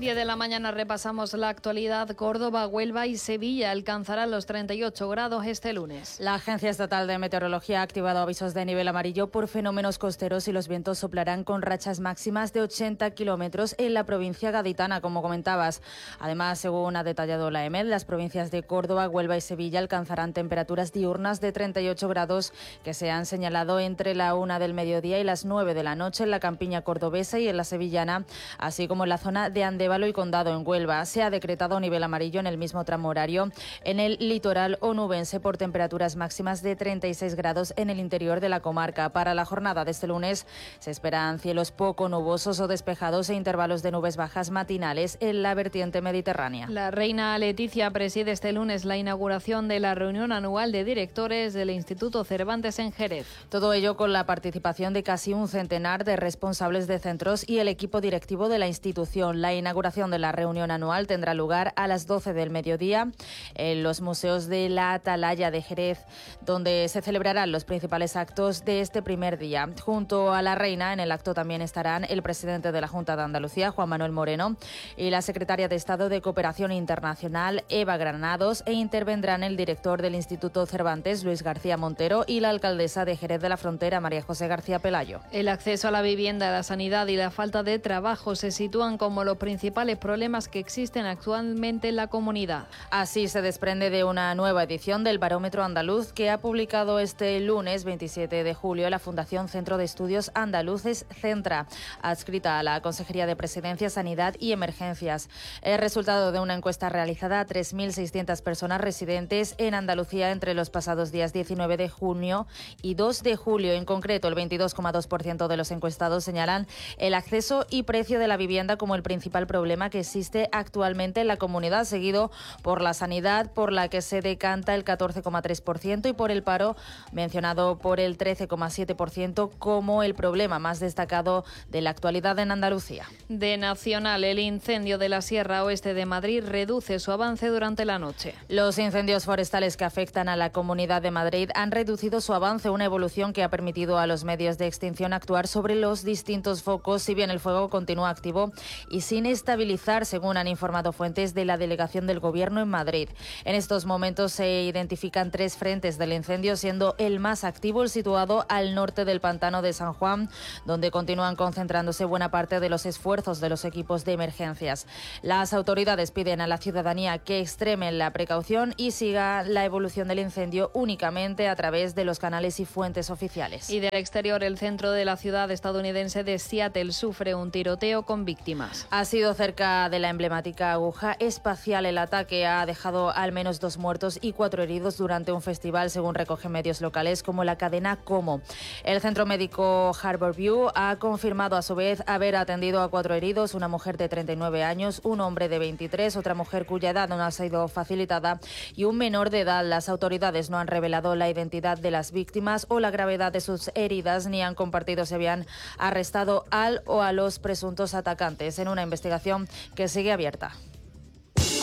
10 de la mañana repasamos la actualidad. Córdoba, Huelva y Sevilla alcanzarán los 38 grados este lunes. La Agencia Estatal de Meteorología ha activado avisos de nivel amarillo por fenómenos costeros y los vientos soplarán con rachas máximas de 80 kilómetros en la provincia gaditana, como comentabas. Además, según ha detallado la EMET, las provincias de Córdoba, Huelva y Sevilla alcanzarán temperaturas diurnas de 38 grados que se han señalado entre la 1 del mediodía y las 9 de la noche en la campiña cordobesa y en la sevillana, así como en la zona de Andévalo y Condado en Huelva. Se ha decretado nivel amarillo en el mismo tramo horario en el litoral onubense por temperaturas máximas de 36 grados en el interior de la comarca. Para la jornada de este lunes se esperan cielos poco nubosos o despejados e intervalos de nubes bajas matinales en la vertiente mediterránea. La reina Leticia preside este lunes la inauguración de la reunión anual de directores del Instituto Cervantes en Jerez. Todo ello con la participación de casi un centenar de responsables de centros y el equipo directivo de la institución. La inauguración de la reunión anual tendrá lugar a las 12 del mediodía en los museos de la Atalaya de Jerez, donde se celebrarán los principales actos de este primer día. Junto a la reina, en el acto también estarán el presidente de la Junta de Andalucía, Juan Manuel Moreno, y la secretaria de Estado de Cooperación Internacional, Eva Granados, e intervendrán el director del Instituto Cervantes, Luis García Montero, y la alcaldesa de Jerez de la Frontera, María José García Pelayo. El acceso a la vivienda, la sanidad y la falta de trabajo se sitúan como los principales problemas que existen actualmente en la comunidad. Así se desprende de una nueva edición del Barómetro Andaluz que ha publicado este lunes 27 de julio la Fundación Centro de Estudios Andaluces Centra, adscrita a la Consejería de Presidencia, Sanidad y Emergencias. El resultado de una encuesta realizada a 3.600 personas residentes en Andalucía entre los pasados días 19 de junio y 2 de julio. En concreto, el 22,2% de los encuestados señalan el acceso y precio de la vivienda como el principal problema que existe actualmente en la comunidad, seguido por la sanidad, por la que se decanta el 14,3%, y por el paro, mencionado por el 13,7% como el problema más destacado de la actualidad en Andalucía. De nacional, el incendio de la Sierra Oeste de Madrid reduce su avance durante la noche. Los incendios forestales que afectan a la Comunidad de Madrid han reducido su avance, una evolución que ha permitido a los medios de extinción actuar sobre los distintos focos, si bien el fuego continúa activo y sin estabilizar, según han informado fuentes de la delegación del Gobierno en Madrid. En estos momentos se identifican 3 frentes del incendio, siendo el más activo el situado al norte del pantano de San Juan, donde continúan concentrándose buena parte de los esfuerzos de los equipos de emergencias. Las autoridades piden a la ciudadanía que extremen la precaución y siga la evolución del incendio únicamente a través de los canales y fuentes oficiales. Y del exterior, el centro de la ciudad estadounidense de Seattle sufre un tiroteo con víctimas. Ha sido cerca de la emblemática aguja espacial. El ataque ha dejado al menos 2 muertos y 4 heridos durante un festival, según recogen medios locales como la cadena Como. El centro médico Harborview ha confirmado a su vez haber atendido a 4 heridos, una mujer de 39 años, un hombre de 23, otra mujer cuya edad no ha sido facilitada y un menor de edad. Las autoridades no han revelado la identidad de las víctimas o la gravedad de sus heridas, ni han compartido si habían arrestado al o a los presuntos atacantes, en una investigación que sigue abierta.